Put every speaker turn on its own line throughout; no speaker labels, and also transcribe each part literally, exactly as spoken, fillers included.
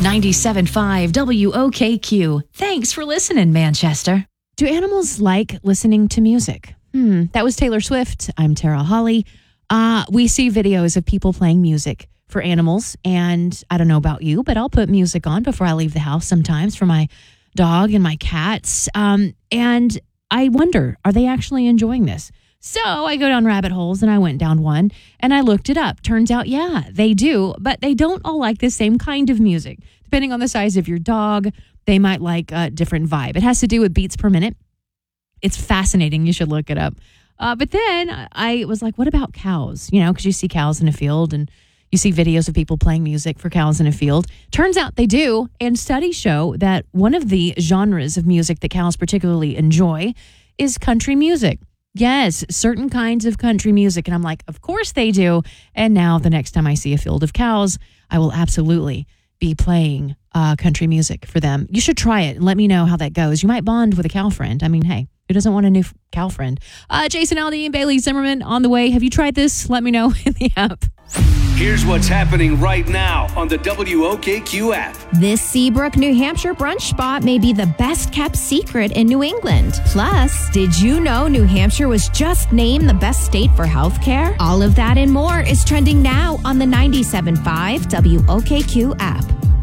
ninety-seven point five W O K Q. Thanks for listening, Manchester. Do animals like listening to music? Hmm, that was Taylor Swift. I'm Tara Holly. Uh, we see videos of people playing music for animals, and I don't know about you, but I'll put music on before I leave the house sometimes for my dog and my cats. Um, and I wonder, are they actually enjoying this? So I go down rabbit holes, and I went down one, and I looked it up. Turns out, yeah, they do, but they don't all like the same kind of music. Depending on the size of your dog, they might like a different vibe. It has to do with beats per minute. It's fascinating. You should look it up. Uh, but then I was like, what about cows? You know, because you see cows in a field and you see videos of people playing music for cows in a field. Turns out they do. And studies show that one of the genres of music that cows particularly enjoy is country music. Yes, certain kinds of country music. And I'm like, of course they do. And now the next time I see a field of cows, I will absolutely be playing uh, country music for them. You should try it and let me know how that goes. You might bond with a cow friend. I mean, hey. Who doesn't want a new cow friend? Uh, Jason Aldean, Bailey Zimmerman on the way. Have you tried this? Let me know in the app.
Here's what's happening right now on the W O K Q app.
This Seabrook, New Hampshire brunch spot may be the best kept secret in New England. Plus, did you know New Hampshire was just named the best state for healthcare? All of that and more is trending now on the ninety-seven point five W O K Q app.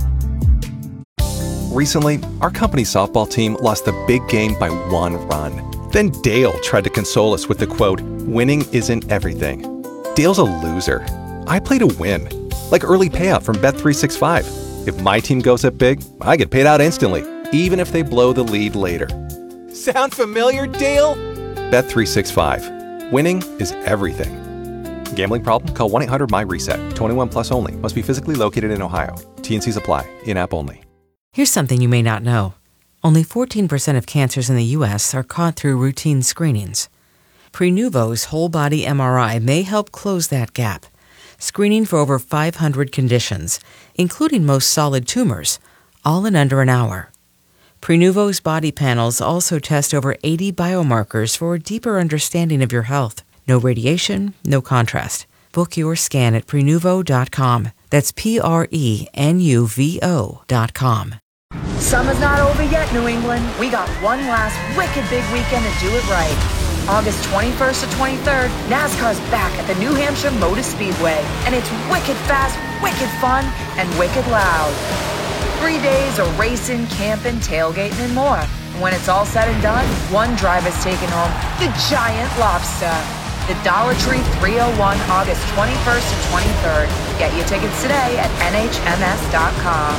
Recently, our company softball team lost a big game by one run. Then Dale tried to console us with the quote, "Winning isn't everything." Dale's a loser. I play to win. Like early payout from Bet three sixty-five. If my team goes up big, I get paid out instantly, even if they blow the lead later. Sound familiar, Dale? Bet three sixty-five. Winning is everything. Gambling problem? Call one eight hundred M Y reset. twenty-one plus only. Must be physically located in Ohio. T and Cs apply. In-app only.
Here's something you may not know. Only fourteen percent of cancers in the U S are caught through routine screenings. Prenuvo's whole-body M R I may help close that gap, screening for over five hundred conditions, including most solid tumors, all in under an hour. Prenuvo's body panels also test over eighty biomarkers for a deeper understanding of your health. No radiation, no contrast. Book your scan at Prenuvo dot com. That's P R E N U V O dot com.
Summer's not over yet, New England. We got one last wicked big weekend to do it right. August twenty-first to twenty-third, NASCAR's back at the New Hampshire Motor Speedway, and it's wicked fast, wicked fun, and wicked loud. Three days of racing, camping, tailgating, and more. And when it's all said and done, one driver's taking home the giant lobster. The Dollar Tree three oh one, August twenty-first to twenty-third. Get your tickets today at N H M S dot com.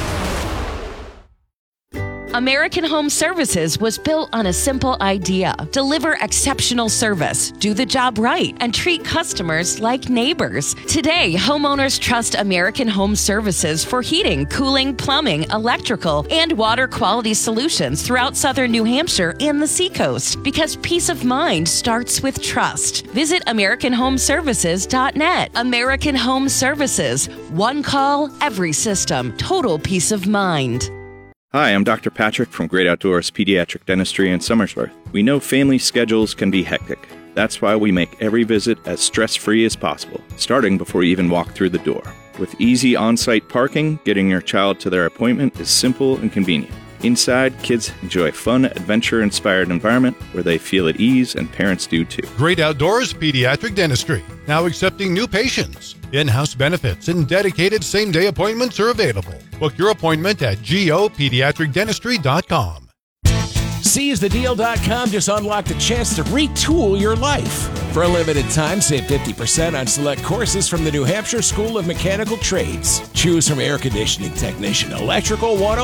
American Home Services was built on a simple idea. Deliver exceptional service, do the job right, and treat customers like neighbors. Today, homeowners trust American Home Services for heating, cooling, plumbing, electrical, and water quality solutions throughout southern New Hampshire and the Seacoast. Because peace of mind starts with trust. Visit American Home Services dot net. American Home Services. One call, every system. Total peace of mind.
Hi, I'm Doctor Patrick from Great Outdoors Pediatric Dentistry in Somersworth. We know family schedules can be hectic. That's why we make every visit as stress-free as possible, starting before you even walk through the door. With easy on-site parking, getting your child to their appointment is simple and convenient. Inside, kids enjoy a fun, adventure-inspired environment where they feel at ease, and parents do too.
Great Outdoors Pediatric Dentistry, now accepting new patients. In-house benefits and dedicated same-day appointments are available. Book your appointment at go pediatric dentistry dot com.
Seize the deal dot com just unlocked a chance to retool your life. For a limited time, save fifty percent on select courses from the New Hampshire School of Mechanical Trades. Choose from air conditioning technician, electrical one oh one,